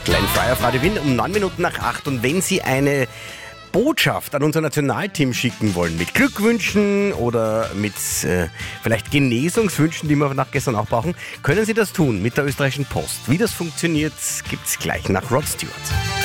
Glenn Frey auf Radio Wien um 8:09. Und wenn Sie eine Botschaft an unser Nationalteam schicken wollen, mit Glückwünschen oder mit vielleicht Genesungswünschen, die wir nach gestern auch brauchen, können Sie das tun mit der österreichischen Post. Wie das funktioniert, gibt's gleich nach Rod Stewart.